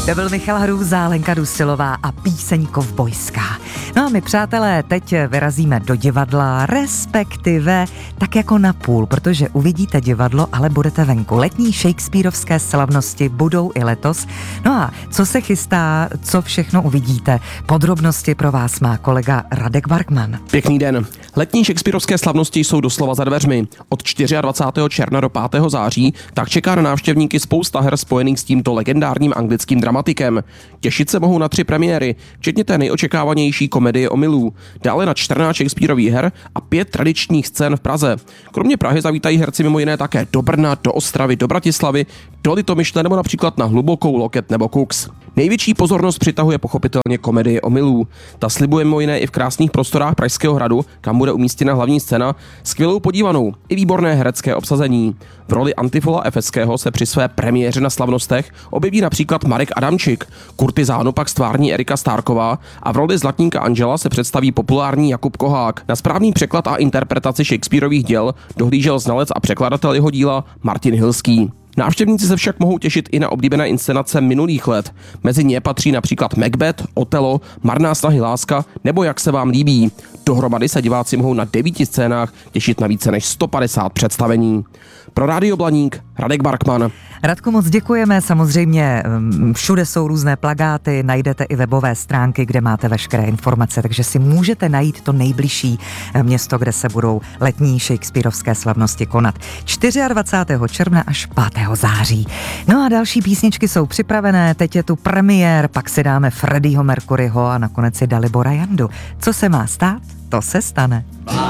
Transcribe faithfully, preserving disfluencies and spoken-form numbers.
To byl Michal Hrůza, Lenka Dusilová a píseň Kovbojská. No a my, přátelé, teď vyrazíme do divadla, respektive tak jako na půl, protože uvidíte divadlo, ale budete venku. Letní shakespearovské slavnosti budou i letos. No a co se chystá, co všechno uvidíte? Podrobnosti pro vás má kolega Radek Barkman. Pěkný den. Letní shakespearovské slavnosti jsou doslova za dveřmi. Od dvacátého čtvrtého června do pátého září tak čeká na návštěvníky spousta her spojených s tímto legendárním anglickým dramatikem. Těšit se mohou na tři premiéry, včetně té nejočekávanější komedie Omylů, dále na čtrnáct shakespearových her a pět tradičních scén v Praze. Kromě Prahy zavítají herci mimo jiné také do Brna, do Ostravy, do Bratislavy, do Litomyšle nebo například na Hlubokou, Loket nebo Kux. Největší pozornost přitahuje pochopitelně komedie Omylů. Ta slibuje mimo jiné i v krásných prostorách Pražského hradu, kam bude umístěna hlavní scéna, skvělou podívanou i výborné herecké obsazení. V roli Antifola Efeského se při své premiéře na slavnostech objeví například Marek Adamčik, kurtizánu pak stvární Erika Stárková a v roli zlatníka Angela se představí populární Jakub Kohák. Na správný překlad a interpretaci Shakespearových děl dohlížel znalec a překladatel jeho díla Martin Hilský. Návštěvníci se však mohou těšit i na oblíbené inscenace minulých let. Mezi ně patří například Macbeth, Otelo, Marná snahy láska nebo Jak se vám líbí. Dohromady se diváci mohou na devíti scénách těšit na více než sto padesát představení. Pro Rádio Blaník Radek Barkman. Radku, moc děkujeme, samozřejmě všude jsou různé plakáty, najdete i webové stránky, kde máte veškeré informace, takže si můžete najít to nejbližší město, kde se budou letní shakespearovské slavnosti konat. dvacátého čtvrtého června až pátého září. No a další písničky jsou připravené, teď je tu premiér, pak si dáme Freddieho Mercuryho a nakonec si Dalibora Jandu. Co se má stát, to se stane.